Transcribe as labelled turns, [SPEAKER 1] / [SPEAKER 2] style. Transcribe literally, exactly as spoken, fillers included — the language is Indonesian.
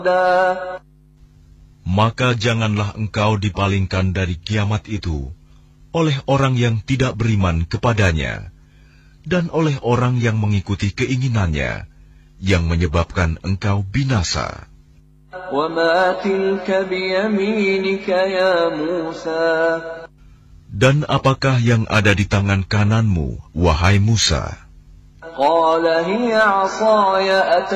[SPEAKER 1] Maka janganlah engkau dipalingkan dari kiamat itu oleh orang yang tidak beriman kepadanya dan oleh orang yang mengikuti keinginannya yang menyebabkan engkau binasa. Dan apakah yang ada di tangan kananmu, wahai Musa?